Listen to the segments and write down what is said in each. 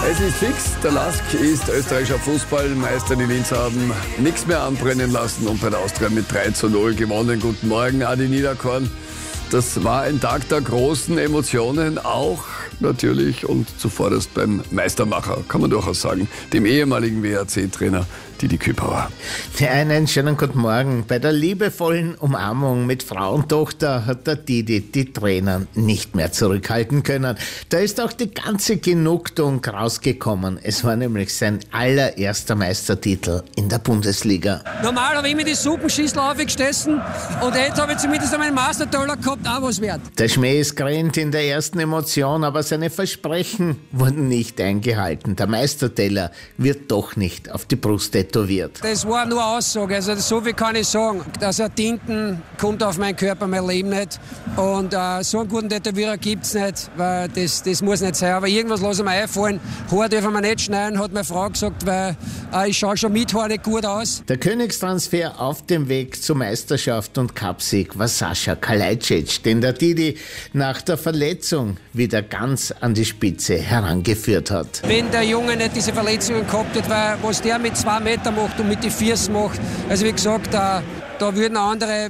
Es ist fix, der LASK ist österreichischer Fußballmeister. Die Linzer haben nichts mehr anbrennen lassen und bei der Austria mit 3:0 gewonnen. Guten Morgen, Adi Niederkorn. Das war ein Tag der großen Emotionen, auch natürlich und zuvorderst beim Meistermacher, kann man durchaus sagen, dem ehemaligen WRC-Trainer Didi Kübauer. Einen schönen guten Morgen. Bei der liebevollen Umarmung mit Frau und Tochter hat der Didi die Tränen nicht mehr zurückhalten können. Da ist auch die ganze Genugtuung rausgekommen. Es war nämlich sein allererster Meistertitel in der Bundesliga. Normal habe ich immer die Suppenschüssel aufgegessen und jetzt habe ich zumindest meinen Mastertaler gehabt, auch was wert. Der Schmäh ist grinnt in der ersten Emotion, aber seine Versprechen wurden nicht eingehalten. Der Meisterteller wird doch nicht auf die Brust tätowiert. Das war nur Aussage, also so viel kann ich sagen. Also Tinten kommt auf meinen Körper, mein Leben nicht. Und so einen guten Tätowierer gibt es nicht, weil das muss nicht sein. Aber irgendwas lasse ich mir einfallen. Haar dürfen wir nicht schneiden, hat meine Frau gesagt, weil ich schaue schon mit Haar nicht gut aus. Der Königstransfer auf dem Weg zur Meisterschaft und Cupsieg war Sascha Kalajdzic, den der Didi nach der Verletzung wieder ganz an die Spitze herangeführt hat. Wenn der Junge nicht diese Verletzungen gehabt hat, weil was der mit 2 Meter macht und mit den Füßen macht, also wie gesagt, da würden andere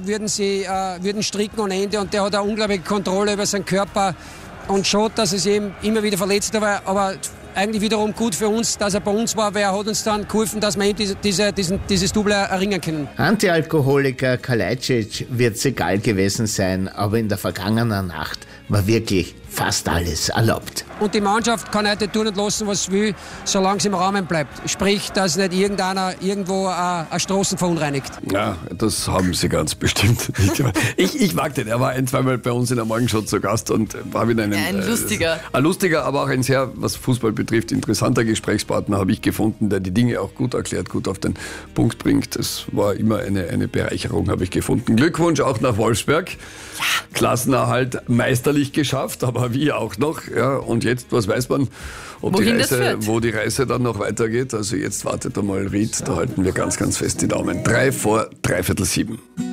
würden stricken ohne Ende und der hat eine unglaubliche Kontrolle über seinen Körper und schaut, dass es ihm immer wieder verletzt war, aber eigentlich wiederum gut für uns, dass er bei uns war, weil er hat uns dann geholfen, dass wir dieses Double erringen können. Antialkoholiker Kalajdzic wird es egal gewesen sein, aber in der vergangenen Nacht war wirklich fast alles erlaubt. Und die Mannschaft kann heute tun und lassen, was sie will, solange es im Rahmen bleibt. Sprich, dass nicht irgendeiner irgendwo eine Straßen verunreinigt. Ja, das haben sie ganz bestimmt nicht gemacht. Ich mag den, er war zweimal bei uns in der Morgenshow zu Gast und war wieder ein lustiger. Ein lustiger, aber auch ein sehr, was Fußball betrifft, interessanter Gesprächspartner habe ich gefunden, der die Dinge auch gut erklärt, gut auf den Punkt bringt. Das war immer eine Bereicherung, habe ich gefunden. Glückwunsch auch nach Wolfsberg. Ja. Klassenerhalt meisterlich geschafft, aber wie auch noch. Ja, und jetzt, was weiß man, wo die Reise dann noch weitergeht. Also jetzt wartet einmal Ried, da halten wir ganz, ganz fest die Daumen. 6:03.